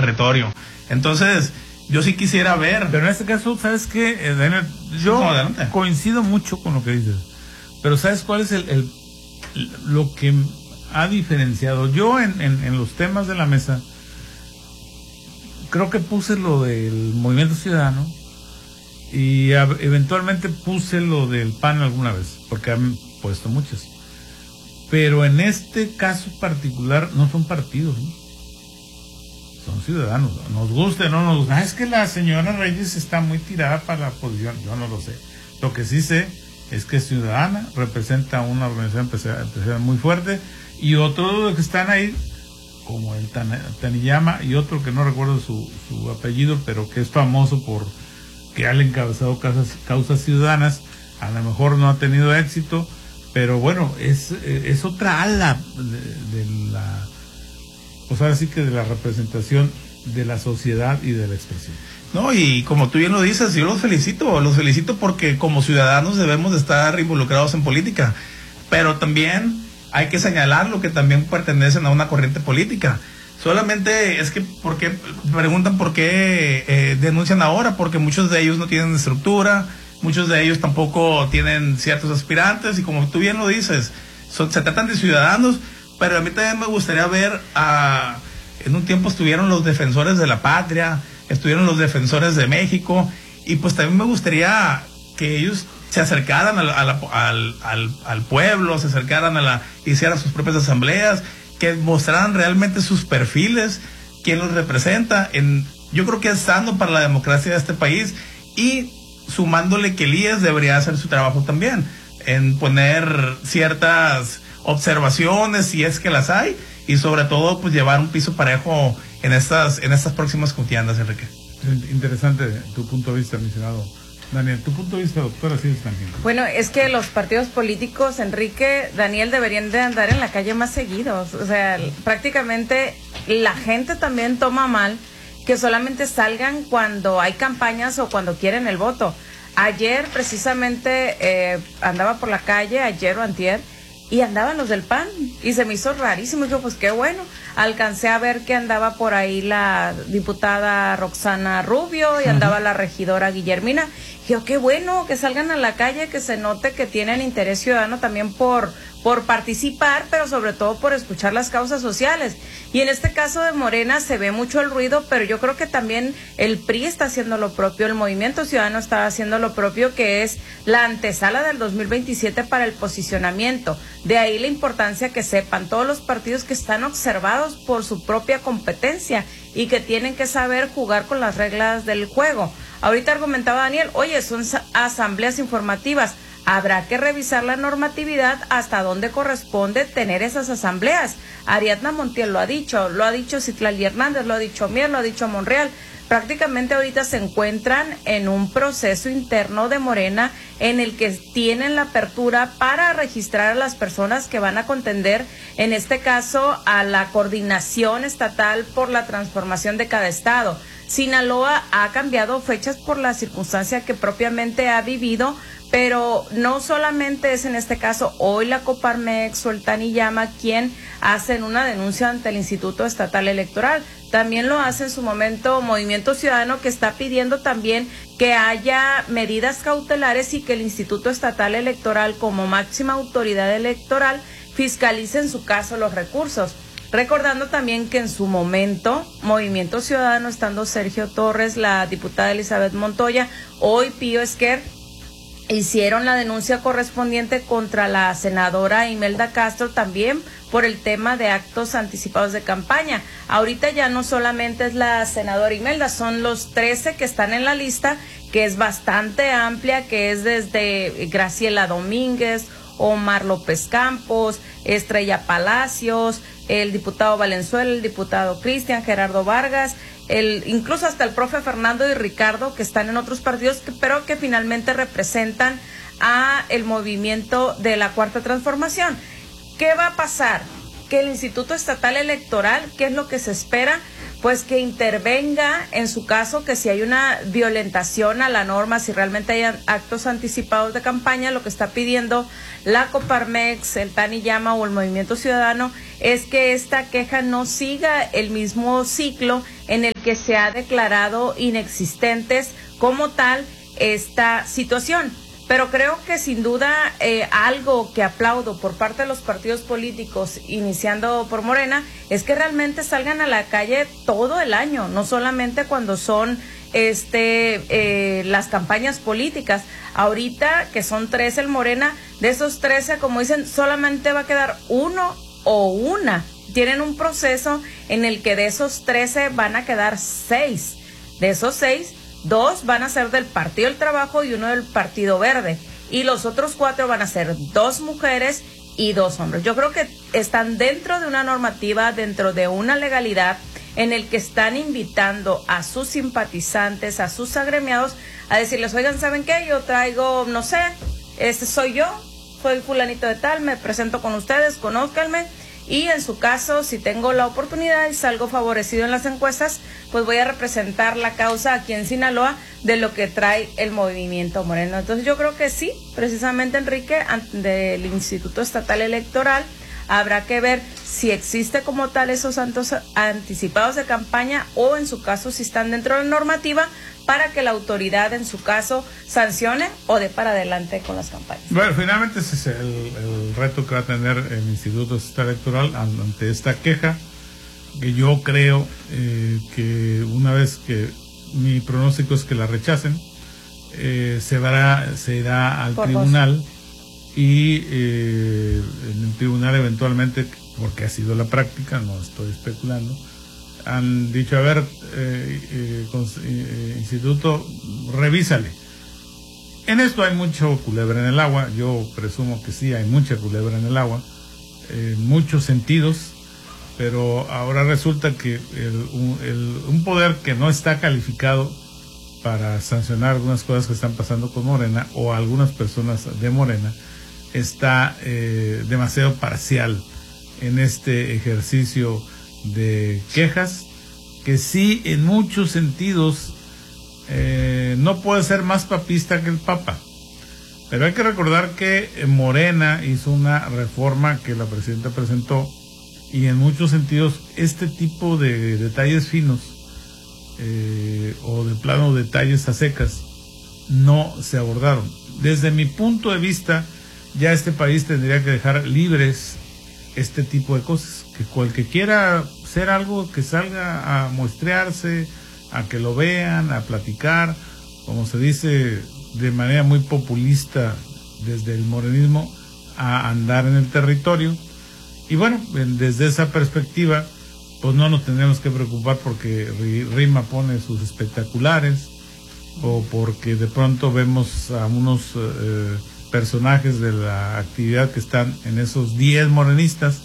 territorio. Entonces, yo sí quisiera ver. Pero en este caso, ¿sabes qué, Daniel? Yo coincido mucho con lo que dices. Pero ¿sabes cuál es lo que ha diferenciado? Yo en los temas de la mesa, creo que puse lo del Movimiento Ciudadano y eventualmente puse lo del PAN alguna vez, porque han puesto muchas. Pero en este caso particular no son partidos, ¿no? Son ciudadanos. Nos guste o no nos guste. Es que la señora Reyes está muy tirada para la oposición. Yo no lo sé. Lo que sí sé es que es ciudadana, representa una organización empresarial muy fuerte, y otros que están ahí, como el Taniyama, y otro que no recuerdo su apellido, pero que es famoso por que ha encabezado causas ciudadanas. A lo mejor no ha tenido éxito, pero bueno, es otra ala de la, pues ahora sí que de la representación de la sociedad y de la expresión. No, y como tú bien lo dices, yo los felicito porque como ciudadanos debemos de estar involucrados en política, pero también hay que señalar lo que también pertenecen a una corriente política. Solamente es que, porque preguntan por qué denuncian ahora, porque muchos de ellos no tienen estructura, muchos de ellos tampoco tienen ciertos aspirantes, y como tú bien lo dices, se tratan de ciudadanos, pero a mí también me gustaría ver en un tiempo estuvieron los defensores de la patria, estuvieron los defensores de México, y pues también me gustaría que ellos se acercaran al pueblo, se acercaran hicieran sus propias asambleas, que mostraran realmente sus perfiles, quién los representa. Yo creo que es sano para la democracia de este país, y sumándole que el IES debería hacer su trabajo también, en poner ciertas observaciones si es que las hay, y sobre todo pues llevar un piso parejo en estas próximas contiendas, Enrique. Interesante tu punto de vista, mi estimado Daniel. Tu punto de vista, doctora, sí es también. Bueno, es que los partidos políticos, Enrique, Daniel, deberían de andar en la calle más seguidos. O sea, prácticamente la gente también toma mal que solamente salgan cuando hay campañas o cuando quieren el voto. Ayer precisamente andaba por la calle, ayer o antier, y andaban los del PAN, y se me hizo rarísimo. Digo, pues qué bueno. Alcancé a ver que andaba por ahí la diputada Roxana Rubio, y andaba la regidora Guillermina. Digo, qué bueno que salgan a la calle, que se note que tienen interés ciudadano también por participar, pero sobre todo por escuchar las causas sociales. Y en este caso de Morena se ve mucho el ruido, pero yo creo que también el PRI está haciendo lo propio, el Movimiento Ciudadano está haciendo lo propio, que es la antesala del 2027 para el posicionamiento. De ahí la importancia que sepan todos los partidos que están observados por su propia competencia y que tienen que saber jugar con las reglas del juego. Ahorita argumentaba Daniel, oye, son asambleas informativas. Habrá que revisar la normatividad hasta dónde corresponde tener esas asambleas. Ariadna Montiel lo ha dicho Citlali Hernández, lo ha dicho Mier, lo ha dicho Monreal. Prácticamente ahorita se encuentran en un proceso interno de Morena en el que tienen la apertura para registrar a las personas que van a contender, en este caso, a la coordinación estatal por la transformación de cada estado. Sinaloa ha cambiado fechas por la circunstancia que propiamente ha vivido, pero no solamente es en este caso hoy la Coparmex o el Taniyama quien hacen una denuncia ante el Instituto Estatal Electoral. También lo hace en su momento Movimiento Ciudadano, que está pidiendo también que haya medidas cautelares y que el Instituto Estatal Electoral, como máxima autoridad electoral, fiscalice en su caso los recursos. Recordando también que en su momento, Movimiento Ciudadano, estando Sergio Torres, la diputada Elizabeth Montoya, hoy Pío Esquer, hicieron la denuncia correspondiente contra la senadora Imelda Castro también por el tema de actos anticipados de campaña. Ahorita ya no solamente es la senadora Imelda, son los 13 que están en la lista, que es bastante amplia, que es desde Graciela Domínguez, Omar López Campos, Estrella Palacios, el diputado Valenzuela, el diputado Cristian, Gerardo Vargas, incluso hasta el profe Fernando y Ricardo, que están en otros partidos, pero que finalmente representan a el movimiento de la Cuarta Transformación. ¿Qué va a pasar? Que el Instituto Estatal Electoral, ¿qué es lo que se espera? Pues que intervenga en su caso, que si hay una violentación a la norma, si realmente hay actos anticipados de campaña, lo que está pidiendo la Coparmex, el Taniyama o el Movimiento Ciudadano es que esta queja no siga el mismo ciclo en el que se ha declarado inexistentes como tal esta situación. Pero creo que sin duda algo que aplaudo por parte de los partidos políticos, iniciando por Morena, es que realmente salgan a la calle todo el año, no solamente cuando son las campañas políticas. Ahorita que son 13 el Morena, de esos 13, como dicen, solamente va a quedar uno o una. Tienen un proceso en el que de esos 13 van a quedar 6. De esos 6, 2 van a ser del Partido del Trabajo y 1 del Partido Verde. Y los otros 4 van a ser 2 mujeres y 2 hombres. Yo creo que están dentro de una normativa, dentro de una legalidad, en el que están invitando a sus simpatizantes, a sus agremiados, a decirles, oigan, ¿saben qué? Yo traigo, no sé, soy yo, soy fulanito de tal, me presento con ustedes, conózcanme, y en su caso, si tengo la oportunidad y salgo favorecido en las encuestas, pues voy a representar la causa aquí en Sinaloa de lo que trae el movimiento Moreno. Entonces yo creo que sí, precisamente, Enrique, del Instituto Estatal Electoral, habrá que ver si existe como tal esos actos anticipados de campaña o en su caso si están dentro de la normativa para que la autoridad en su caso sancione o dé para adelante con las campañas. Bueno, finalmente ese es el reto que va a tener el Instituto Estatal Electoral ante esta queja, que yo creo que una vez que mi pronóstico es que la rechacen, se irá al tribunal. Y en el tribunal eventualmente, porque ha sido la práctica, no estoy especulando, han dicho, a ver, instituto, revísale. En esto hay mucho culebra en el agua, yo presumo que sí, hay mucha culebra en el agua, en muchos sentidos, pero ahora resulta que un poder que no está calificado para sancionar algunas cosas que están pasando con Morena o algunas personas de Morena, está demasiado parcial en este ejercicio de quejas, que sí en muchos sentidos no puede ser más papista que el Papa. Pero hay que recordar que Morena hizo una reforma que la presidenta presentó, y en muchos sentidos este tipo de detalles finos o de plano detalles a secas no se abordaron. Desde mi punto de vista, ya este país tendría que dejar libres este tipo de cosas, que cualquiera quiera hacer algo, que salga a muestrearse, a que lo vean, a platicar, como se dice de manera muy populista desde el morenismo, a andar en el territorio. Y bueno, desde esa perspectiva, pues no nos tenemos que preocupar porque Rima pone sus espectaculares, o porque de pronto vemos a unos personajes de la actividad que están en esos 10 morenistas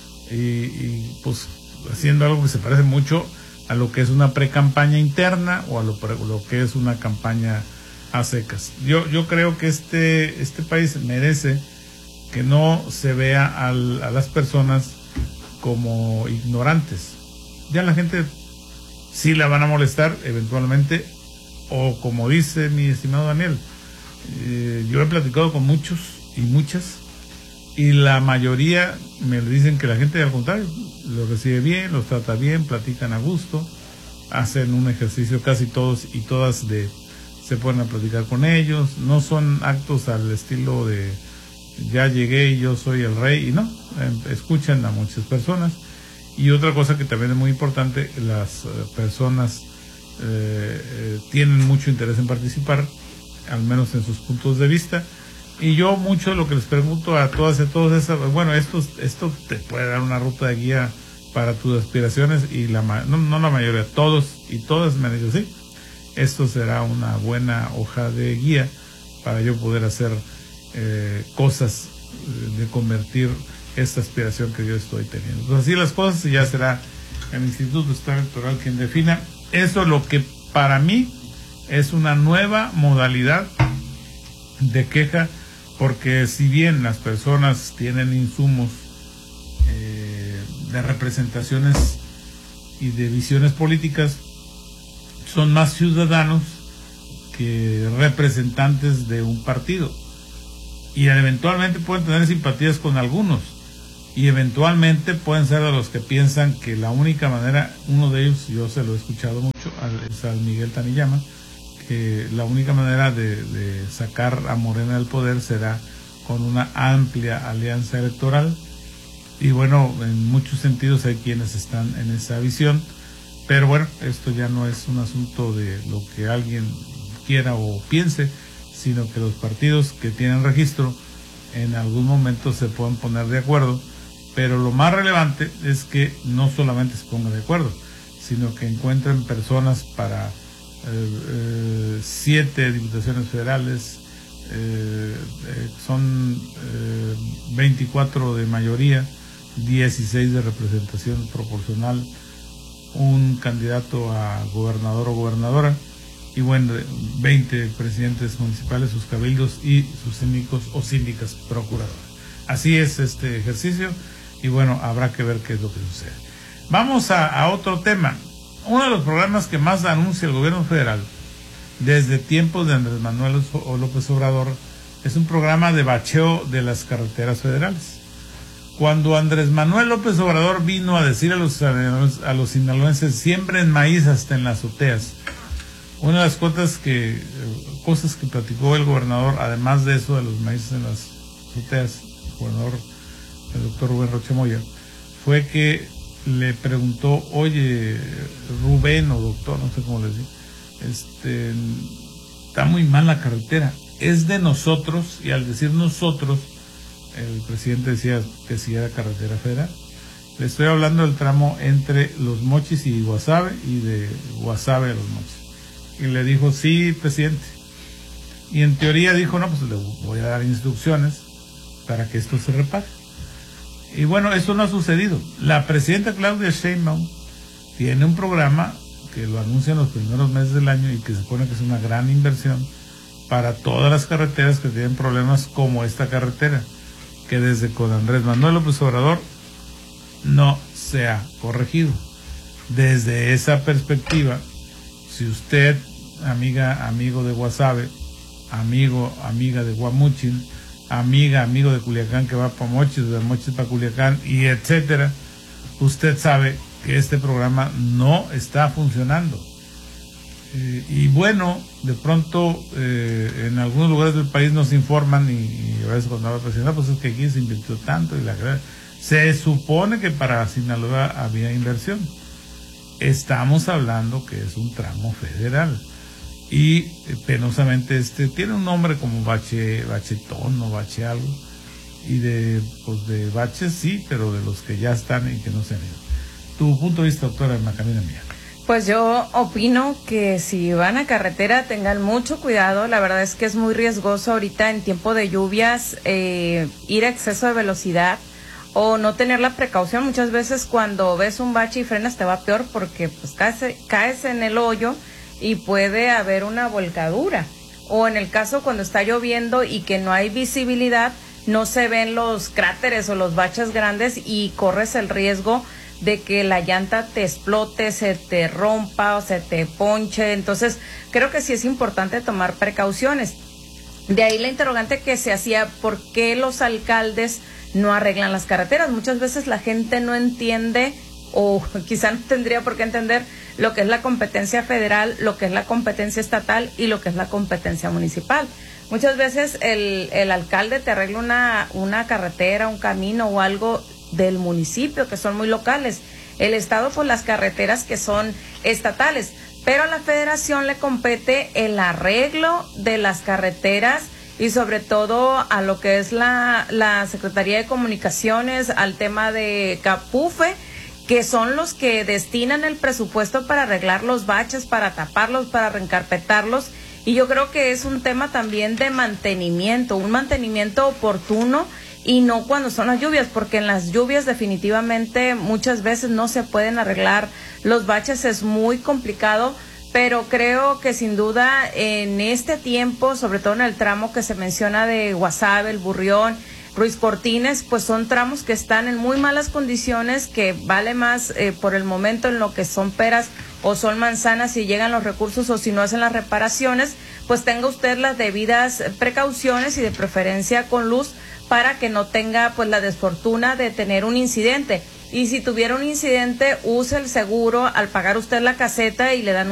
y pues haciendo algo que se parece mucho a lo que es una pre-campaña interna o a lo que es una campaña a secas. Yo creo que este país merece que no se vea a las personas como ignorantes. Ya la gente sí la van a molestar eventualmente, o como dice mi estimado Daniel, yo he platicado con muchos y muchas, y la mayoría me dicen que la gente, al contrario, lo recibe bien, los trata bien, platican a gusto, hacen un ejercicio casi todos y todas se ponen a platicar con ellos, no son actos al estilo de ya llegué y yo soy el rey, y no, escuchan a muchas personas. Y otra cosa que también es muy importante, las personas tienen mucho interés en participar, al menos en sus puntos de vista, y yo mucho de lo que les pregunto a todas y todos es, bueno, esto te puede dar una ruta de guía para tus aspiraciones, y no la mayoría, todos y todas me han dicho, sí, esto será una buena hoja de guía para yo poder hacer cosas, de convertir esta aspiración que yo estoy teniendo. Entonces así las cosas, y ya será el Instituto Estatal Electoral quien defina. Eso es lo que para mí es una nueva modalidad de queja, porque si bien las personas tienen insumos de representaciones y de visiones políticas, son más ciudadanos que representantes de un partido, y eventualmente pueden tener simpatías con algunos, y eventualmente pueden ser de los que piensan que la única manera, uno de ellos, yo se lo he escuchado mucho, es al Miguel Taniyama, que la única manera de sacar a Morena del poder será con una amplia alianza electoral. Y bueno, en muchos sentidos hay quienes están en esa visión, pero bueno, esto ya no es un asunto de lo que alguien quiera o piense, sino que los partidos que tienen registro en algún momento se pueden poner de acuerdo, pero lo más relevante es que no solamente se pongan de acuerdo, sino que encuentren personas para 7 diputaciones federales, son 24 de mayoría, 16 de representación proporcional, un candidato a gobernador o gobernadora, y bueno, 20 presidentes municipales, sus cabildos y sus síndicos o síndicas procuradoras. Así es este ejercicio, y bueno, habrá que ver qué es lo que sucede. Vamos a otro tema. Uno de los programas que más anuncia el gobierno federal desde tiempos de Andrés Manuel López Obrador es un programa de bacheo de las carreteras federales. Cuando Andrés Manuel López Obrador vino a decir a los sinaloenses, siembren maíz hasta en las azoteas, una de las cosas que platicó el gobernador, además de eso de los maíces en las azoteas, el gobernador, el doctor Rubén Rocha Moya, fue que le preguntó, oye, Rubén o doctor, no sé cómo le digo, está muy mal la carretera, es de nosotros, y al decir nosotros, el presidente decía que sí era carretera federal. Le estoy hablando del tramo entre Los Mochis y Guasave, y de Guasave a Los Mochis. Y le dijo, sí, presidente. Y en teoría dijo, no, pues le voy a dar instrucciones para que esto se repare. Y bueno, eso no ha sucedido. La presidenta Claudia Sheinbaum tiene un programa que lo anuncia en los primeros meses del año y que se supone que es una gran inversión para todas las carreteras que tienen problemas como esta carretera, que desde con Andrés Manuel López Obrador no se ha corregido. Desde esa perspectiva, si usted, amigo de Guasave, amiga de Guamuchil, amigo de Culiacán que va para Mochis, de Mochis para Culiacán, y etcétera, usted sabe que este programa no está funcionando. Y bueno, de pronto en algunos lugares del país nos informan, y a veces cuando habla presidente, pues es que aquí se invirtió tanto, y se supone que para Sinaloa había inversión. Estamos hablando que es un tramo federal, y penosamente tiene un nombre como bachetón o bache algo, y de baches sí, pero de los que ya están y que no se han ido. Tu punto de vista, doctora Macamina Mía. Pues yo opino que si van a carretera tengan mucho cuidado. La verdad es que es muy riesgoso ahorita en tiempo de lluvias ir a exceso de velocidad o no tener la precaución. Muchas veces cuando ves un bache y frenas te va peor porque pues caes en el hoyo y puede haber una volcadura. O en el caso cuando está lloviendo y que no hay visibilidad, no se ven los cráteres o los baches grandes y corres el riesgo de que la llanta te explote, se te rompa o se te ponche. Entonces creo que sí es importante tomar precauciones. De ahí la interrogante que se hacía, ¿por qué los alcaldes no arreglan las carreteras? Muchas veces la gente no entiende, o quizá no tendría por qué entender lo que es la competencia federal, lo que es la competencia estatal y lo que es la competencia municipal. Muchas veces el alcalde te arregla una carretera, un camino o algo del municipio, que son muy locales. El estado, pues las carreteras que son estatales, pero a la federación le compete el arreglo de las carreteras y sobre todo a lo que es la Secretaría de Comunicaciones, al tema de Capufe, que son los que destinan el presupuesto para arreglar los baches, para taparlos, para reencarpetarlos. Y yo creo que es un tema también de mantenimiento, un mantenimiento oportuno y no cuando son las lluvias, porque en las lluvias definitivamente muchas veces no se pueden arreglar los baches, es muy complicado, pero creo que sin duda en este tiempo, sobre todo en el tramo que se menciona de Guasave, El Burrión, Ruiz Cortines, pues son tramos que están en muy malas condiciones, que vale más por el momento en lo que son peras o son manzanas si llegan los recursos o si no hacen las reparaciones, pues tenga usted las debidas precauciones y de preferencia con luz para que no tenga pues la desfortuna de tener un incidente. Y si tuviera un incidente, use el seguro al pagar usted la caseta y le dan